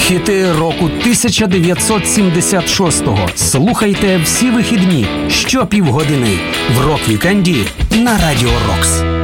Хіти року 1976-го. Слухайте всі вихідні щопівгодини в Рок-вікенді на Радіо Рокс.